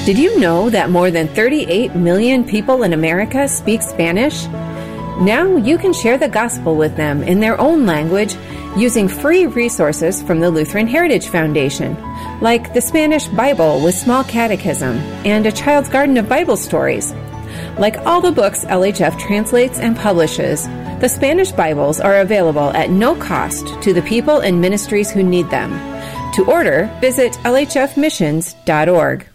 Did you know that more than 38 million people in America speak Spanish? Now you can share the gospel with them in their own language using free resources from the Lutheran Heritage Foundation, like the Spanish Bible with Small Catechism and a Child's Garden of Bible Stories. Like all the books LHF translates and publishes, the Spanish Bibles are available at no cost to the people and ministries who need them. To order, visit lhfmissions.org.